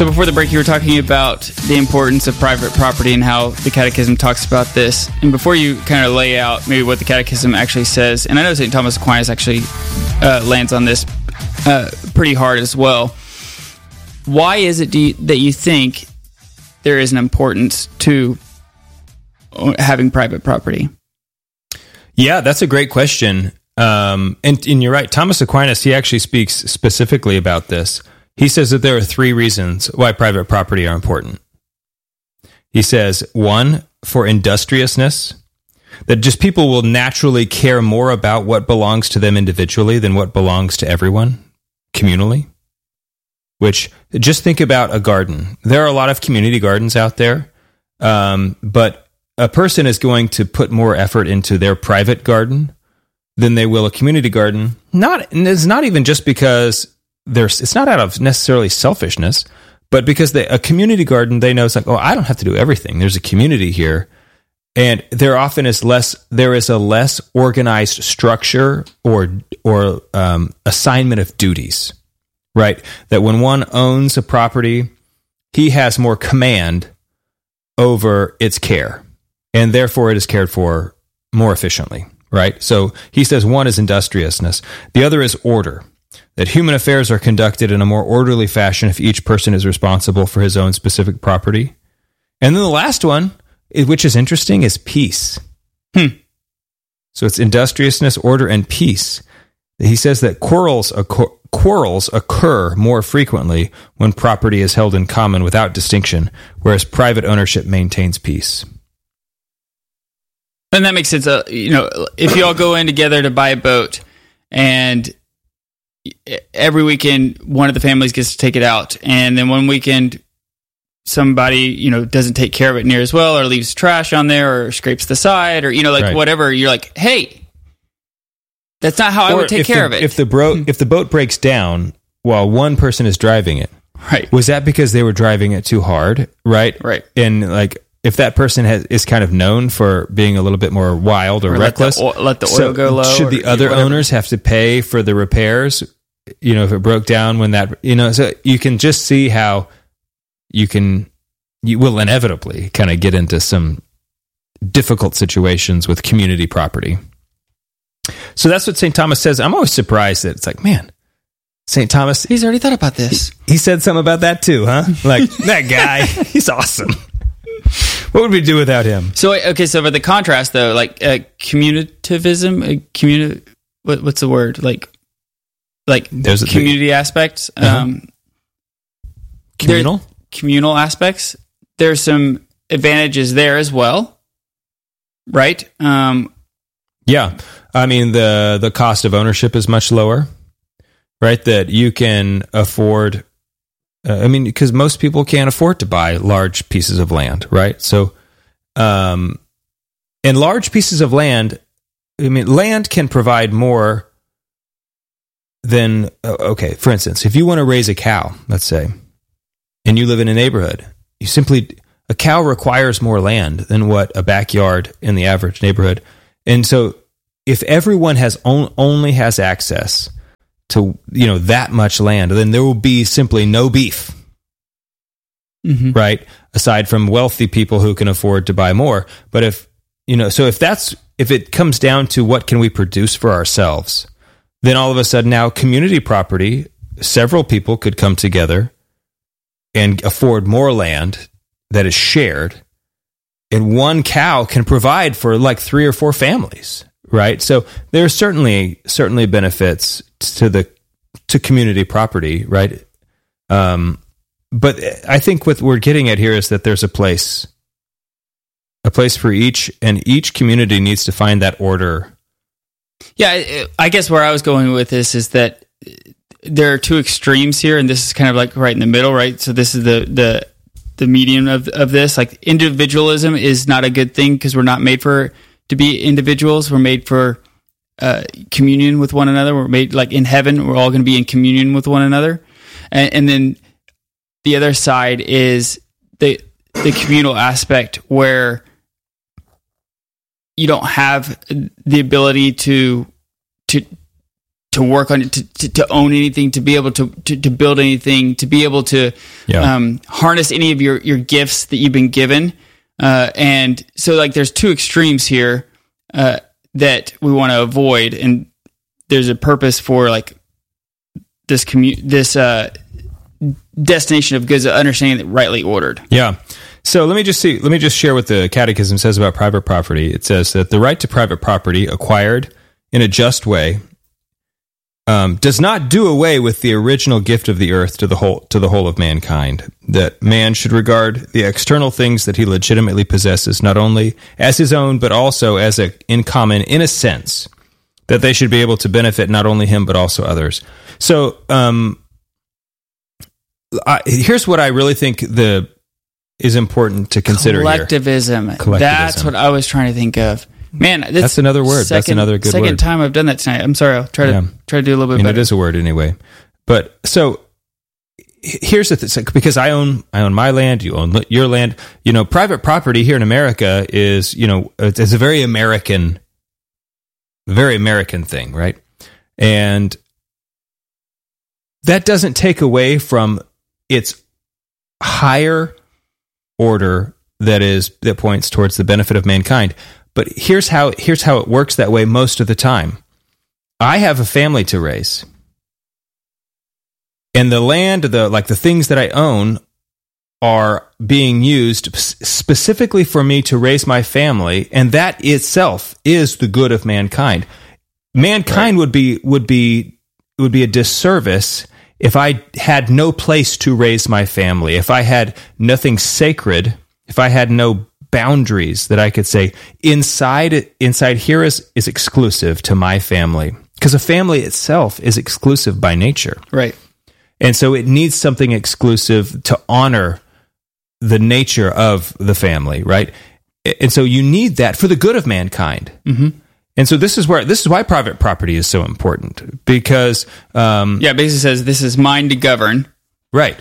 So before the break, you were talking about the importance of private property and how the Catechism talks about this. And before you kind of lay out maybe what the Catechism actually says, and I know St. Thomas Aquinas actually lands on this pretty hard as well. Why is it that you think there is an importance to having private property? Yeah, that's a great question. And you're right. Thomas Aquinas, he actually speaks specifically about this. He says that there are three reasons why private property are important. He says, one, for industriousness, that just people will naturally care more about what belongs to them individually than what belongs to everyone communally. Which, just think about a garden. There are a lot of community gardens out there, but a person is going to put more effort into their private garden than they will a community garden. It's not even just because it's not out of necessarily selfishness, but because a community garden, they know it's like, oh, I don't have to do everything. There's a community here. And there often is there is a less organized structure or assignment of duties, right? That when one owns a property, he has more command over its care, and therefore it is cared for more efficiently, right? So he says one is industriousness. The other is order, that human affairs are conducted in a more orderly fashion if each person is responsible for his own specific property. And then the last one, which is interesting, is peace. So it's industriousness, order, and peace. He says that quarrels occur more frequently when property is held in common without distinction, whereas private ownership maintains peace. And that makes sense. If you all go in together to buy a boat, and every weekend one of the families gets to take it out, and then one weekend somebody doesn't take care of it near as well, or leaves trash on there, or scrapes the side, or right. Whatever. You're like, hey, that's not how I would take care of it. If the boat breaks down while one person is driving it, right? Was that because they were driving it too hard, right? Right. And if that person is kind of known for being a little bit more wild or reckless, let the oil go low. Should the other owners have to pay for the repairs? If it broke down when that, so you can just see how you will inevitably kind of get into some difficult situations with community property. So that's what St. Thomas says. I'm always surprised that it's like, man, St. Thomas, he's already thought about this. He said something about that too, huh? Like, that guy, he's awesome. What would we do without him? So, okay, so for the contrast, though, like communitivism, what's the word? Like there's community aspects. Communal aspects. There's some advantages there as well, right? Yeah. I mean, the cost of ownership is much lower, right? That you can afford... because most people can't afford to buy large pieces of land, right? So, and large pieces of land, land can provide more than, for instance, if you want to raise a cow, let's say, and you live in a neighborhood, a cow requires more land than what a backyard in the average neighborhood. And so if everyone only has access to that much land, then there will be simply no beef, right? Aside from wealthy people who can afford to buy more. But if it comes down to what can we produce for ourselves, then all of a sudden now community property, several people could come together and afford more land that is shared, and one cow can provide for like 3 or 4 families, right? So there are certainly benefits to community property, right? But I think what we're getting at here is that there's a place for each, and each community needs to find that order. Yeah, I guess where I was going with this is that there are two extremes here, and this is kind of like right in the middle, right? So this is the median of this. Like, individualism is not a good thing because we're not made to be individuals. We're made for communion with one another. We're made, like, in heaven, we're all going to be in communion with one another. And then the other side is the communal aspect, where you don't have the ability to work on it, to own anything, to be able to build anything, to be able to harness any of your gifts that you've been given. And so like there's two extremes here that we want to avoid, and there's a purpose for like this destination of goods, understanding it rightly ordered. Yeah. So let me just share what the Catechism says about private property. It says that the right to private property acquired in a just way does not do away with the original gift of the earth to the whole of mankind. That man should regard the external things that he legitimately possesses not only as his own, but also as in common, in a sense, that they should be able to benefit not only him but also others. So here's what I really think is important to consider collectivism. Here. Collectivism. That's what I was trying to think of. Man, that's another word. That's another good word. Second time I've done that tonight. I'm sorry. I'll try to do a little bit better. It is a word anyway. But so here's the thing, because I own my land, you own your land. You know, private property here in America is, it's a very American thing, right? And that doesn't take away from its higher order that points towards the benefit of mankind. But here's how it works that way most of the time. I have a family to raise. And the land, the things that I own are being used specifically for me to raise my family, and that itself is the good of mankind. Mankind would be a disservice if I had no place to raise my family, if I had nothing sacred, if I had no boundaries that I could say inside here is exclusive to my family, because a family itself is exclusive by nature, right? And so it needs something exclusive to honor the nature of the family, right? And so you need that for the good of mankind. Mm-hmm. And so this is why private property is so important, because basically says this is mine to govern, right?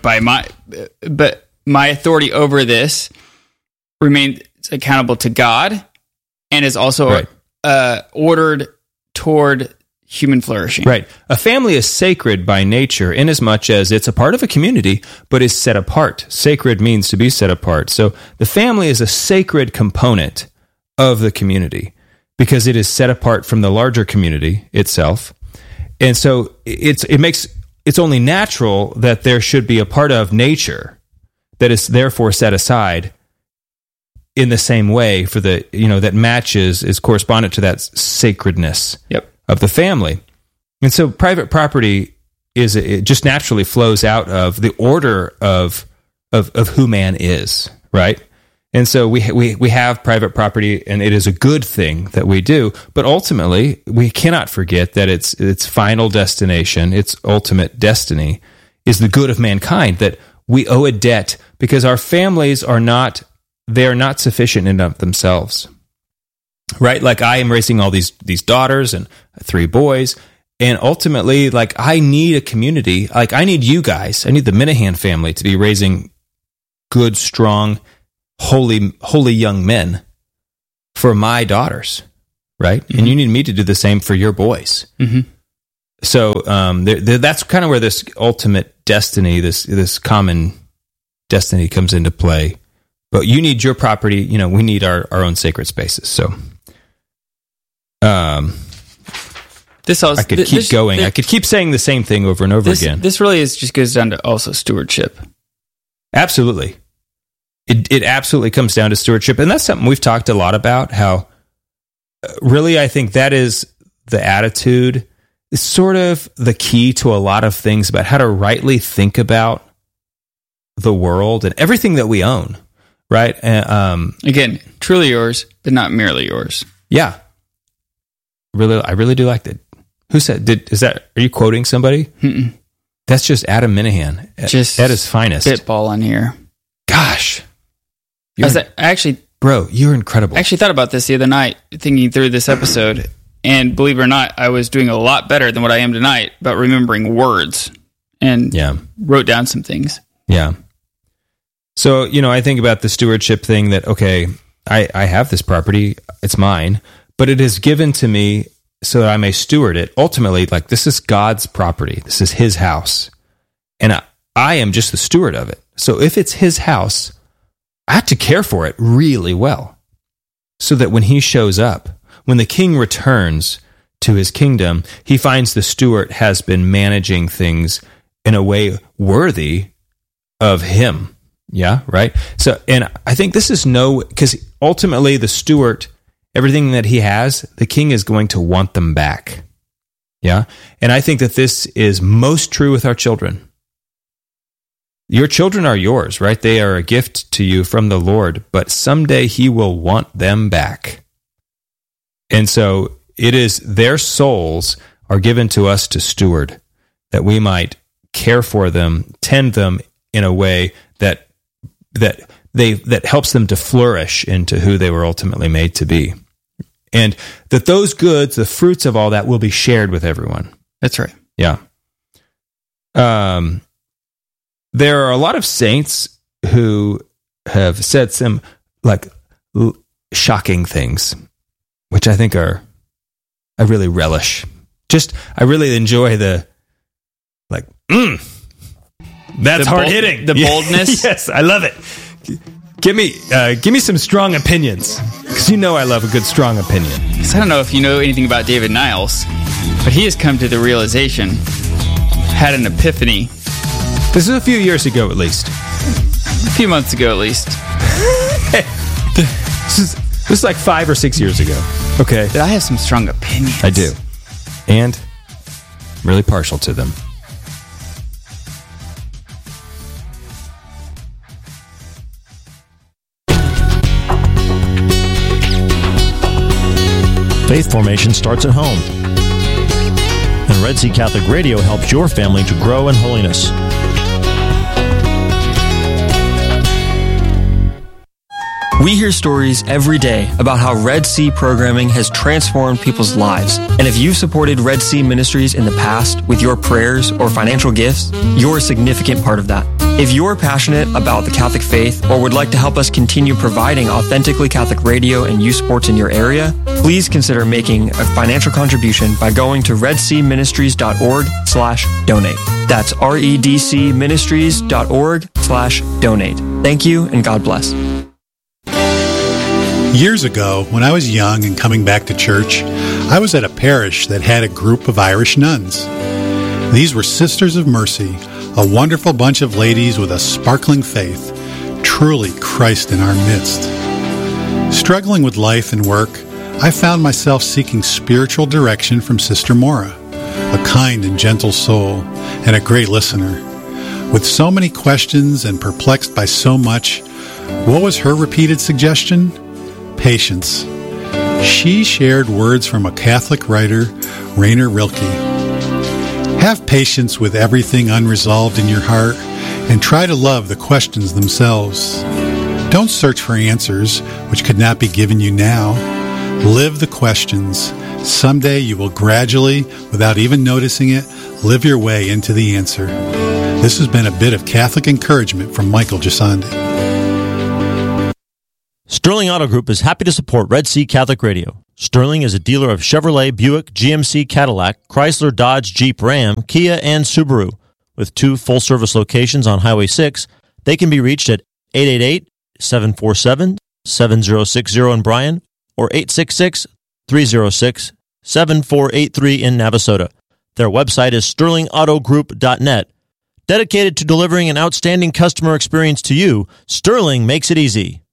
But my authority over this remains accountable to God, and is also ordered toward human flourishing. Right. A family is sacred by nature, inasmuch as it's a part of a community, but is set apart. Sacred means to be set apart. So the family is a sacred component of the community, because it is set apart from the larger community itself. And so it's only natural that there should be a part of nature that is therefore set aside in the same way for that matches, is correspondent to that sacredness of the family. And so private property it just naturally flows out of the order of who man is, right? And so we have private property, and it is a good thing that we do. But ultimately, we cannot forget that its final destination, its ultimate destiny, is the good of mankind. That we owe a debt because our families are not sufficient in of themselves, right? Like I am raising all these daughters and 3 boys, and ultimately, like I need a community. Like I need you guys. I need the Minahan family to be raising good, strong, holy young men for my daughters, right? Mm-hmm. And you need me to do the same for your boys. Mm-hmm. So that's kind of where this ultimate destiny, this common destiny, comes into play. But you need your property. We need our own sacred spaces. So, I could keep going. I could keep saying the same thing over and over again. This really just goes down to also stewardship. Absolutely. It absolutely comes down to stewardship. And that's something we've talked a lot about, how really I think that is the attitude, is sort of the key to a lot of things about how to rightly think about the world and everything that we own, right? Again, truly yours, but not merely yours. Yeah. I really do like that. Who said, are you quoting somebody? Mm-mm. That's just Adam Minahan. Just at his finest. Spitball on here. Gosh. Bro, you're incredible. I actually thought about this the other night, thinking through this episode, and believe it or not, I was doing a lot better than what I am tonight about remembering words, and wrote down some things. Yeah. So, I think about the stewardship thing that, okay, I have this property, it's mine, but it is given to me so that I may steward it. Ultimately, like, this is God's property. This is his house. And I am just the steward of it. So if it's his house, I have to care for it really well, so that when he shows up, when the king returns to his kingdom, he finds the steward has been managing things in a way worthy of him. Yeah, right? So, and I think this is because ultimately the steward, everything that he has, the king is going to want them back. Yeah? And I think that this is most true with our children. Your children are yours, right? They are a gift to you from the Lord, but someday he will want them back. And so it is their souls are given to us to steward, that we might care for them, tend them in a way that helps them to flourish into who they were ultimately made to be. And that those goods, the fruits of all that, will be shared with everyone. That's right. Yeah. There are a lot of saints who have said some like shocking things, which I think I really relish. I really enjoy the that's hard hitting. The boldness. Yes, I love it. Give me some strong opinions, because I love a good strong opinion. I don't know if you know anything about David Niles, but he has come to the realization, had an epiphany. This is a few years ago, at least. A few months ago, at least. This is like 5 or 6 years ago. Okay. I have some strong opinions. I do. And I'm really partial to them. Faith formation starts at home. And Red Sea Catholic Radio helps your family to grow in holiness. We hear stories every day about how Red Sea programming has transformed people's lives. And if you've supported Red Sea Ministries in the past with your prayers or financial gifts, you're a significant part of that. If you're passionate about the Catholic faith or would like to help us continue providing authentically Catholic radio and youth sports in your area, please consider making a financial contribution by going to redseaministries.org/donate. That's redcministries.org/donate. Thank you, and God bless. Years ago, when I was young and coming back to church, I was at a parish that had a group of Irish nuns. These were Sisters of Mercy, a wonderful bunch of ladies with a sparkling faith, truly Christ in our midst. Struggling with life and work, I found myself seeking spiritual direction from Sister Maura, a kind and gentle soul and a great listener. With so many questions and perplexed by so much, what was her repeated suggestion? Patience. She shared words from a Catholic writer, Rainer Rilke. Have patience with everything unresolved in your heart and try to love the questions themselves. Don't search for answers which could not be given you now. Live the questions. Someday you will gradually, without even noticing it, live your way into the answer. This has been a bit of Catholic encouragement from Michael Gisandi. Sterling Auto Group is happy to support Red Sea Catholic Radio. Sterling is a dealer of Chevrolet, Buick, GMC, Cadillac, Chrysler, Dodge, Jeep, Ram, Kia, and Subaru. With 2 full-service locations on Highway 6, they can be reached at 888-747-7060 in Bryan or 866-306-7483 in Navasota. Their website is sterlingautogroup.net. Dedicated to delivering an outstanding customer experience to you, Sterling makes it easy.